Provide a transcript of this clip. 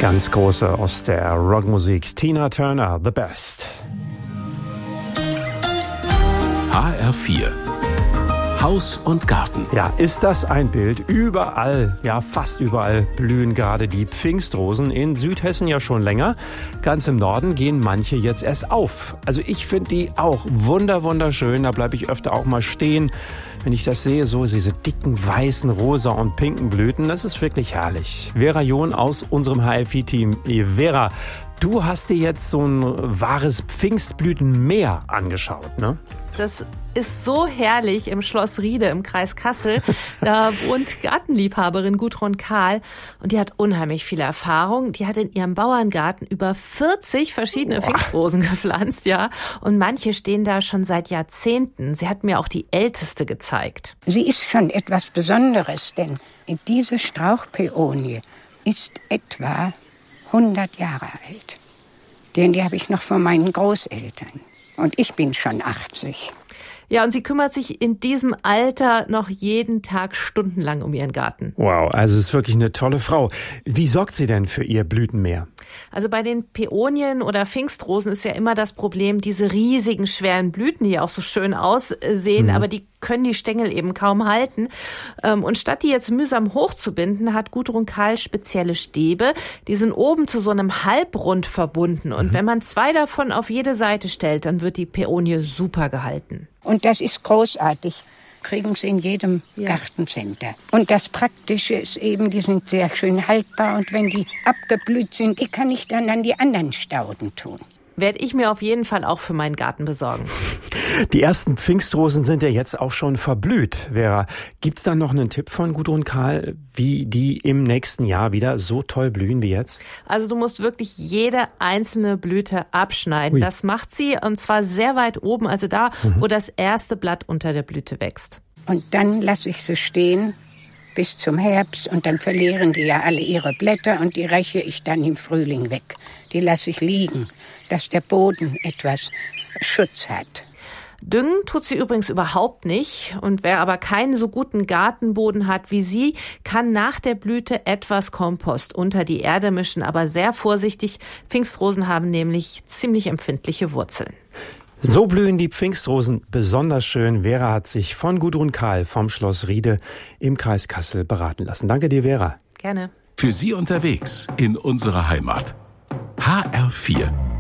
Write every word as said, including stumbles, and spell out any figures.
Ganz große aus der Rockmusik. Tina Turner, The Best. H R vier Haus und Garten. Ja, ist das ein Bild? Überall, ja fast überall blühen gerade die Pfingstrosen. In Südhessen ja schon länger. Ganz im Norden gehen manche jetzt erst auf. Also ich finde die auch wunder wunderschön. Da bleibe ich öfter auch mal stehen, wenn ich das sehe. So diese dicken weißen, rosa und pinken Blüten. Das ist wirklich herrlich. Vera John aus unserem H R vier-Team. Vera, du hast dir jetzt so ein wahres Pfingstblütenmeer angeschaut, ne? Das ist so herrlich im Schloss Riede im Kreis Kassel. Da wohnt Gartenliebhaberin Gudrun Kahl und die hat unheimlich viel Erfahrung. Die hat in ihrem Bauerngarten über vierzig verschiedene Boah. Pfingstrosen gepflanzt, ja. Und manche stehen da schon seit Jahrzehnten. Sie hat mir auch die älteste gezeigt. Sie ist schon etwas Besonderes, denn diese Strauchpäonie ist etwa hundert Jahre alt. Denn die habe ich noch von meinen Großeltern. Und ich bin schon achtzig. Ja, und sie kümmert sich in diesem Alter noch jeden Tag stundenlang um ihren Garten. Wow, also es ist wirklich eine tolle Frau. Wie sorgt sie denn für ihr Blütenmeer? Also bei den Päonien oder Pfingstrosen ist ja immer das Problem, diese riesigen, schweren Blüten, die auch so schön aussehen, mhm. aber die können die Stängel eben kaum halten. Und statt die jetzt mühsam hochzubinden, hat Gudrun Kahl spezielle Stäbe. Die sind oben zu so einem Halbrund verbunden. Und mhm. wenn man zwei davon auf jede Seite stellt, dann wird die Päonie super gehalten. Und das ist großartig. Kriegen sie in jedem ja. Gartencenter. Und das Praktische ist eben, die sind sehr schön haltbar. Und wenn die abgeblüht sind, die kann ich dann an die anderen Stauden tun. Werde ich mir auf jeden Fall auch für meinen Garten besorgen. Die ersten Pfingstrosen sind ja jetzt auch schon verblüht, Vera. Gibt's da noch einen Tipp von Gudrun Kahl, wie die im nächsten Jahr wieder so toll blühen wie jetzt? Also du musst wirklich jede einzelne Blüte abschneiden. Ui. Das macht sie und zwar sehr weit oben, also da, mhm. wo das erste Blatt unter der Blüte wächst. Und dann lasse ich sie stehen bis zum Herbst und dann verlieren die ja alle ihre Blätter und die räche ich dann im Frühling weg. Die lasse ich liegen, dass der Boden etwas Schutz hat. Düngen tut sie übrigens überhaupt nicht. Und wer aber keinen so guten Gartenboden hat wie sie, kann nach der Blüte etwas Kompost unter die Erde mischen, aber sehr vorsichtig. Pfingstrosen haben nämlich ziemlich empfindliche Wurzeln. So blühen die Pfingstrosen besonders schön. Vera hat sich von Gudrun Kahl vom Schloss Riede im Kreis Kassel beraten lassen. Danke dir, Vera. Gerne. Für Sie unterwegs in unserer Heimat. H R vier